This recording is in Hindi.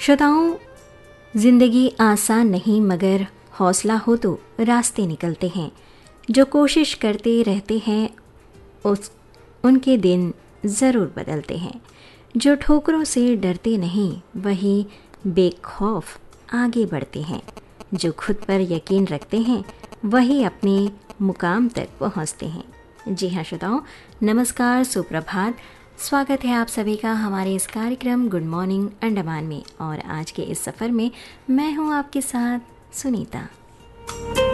श्रोताओं, जिंदगी आसान नहीं मगर हौसला हो तो रास्ते निकलते हैं। जो कोशिश करते रहते हैं उनके दिन ज़रूर बदलते हैं। जो ठोकरों से डरते नहीं वही बेखौफ आगे बढ़ते हैं। जो खुद पर यकीन रखते हैं वही अपने मुकाम तक पहुंचते हैं। जी हाँ श्रोताओं, नमस्कार, सुप्रभात। स्वागत है आप सभी का हमारे इस कार्यक्रम गुड मॉर्निंग अंडमान में। और आज के इस सफ़र में मैं हूँ आपके साथ सुनीता।